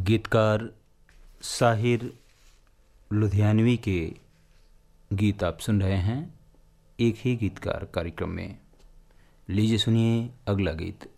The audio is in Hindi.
गीतकार साहिर लुधियानवी के गीत आप सुन रहे हैं एक ही गीतकार कार्यक्रम में। लीजिए सुनिए अगला गीत।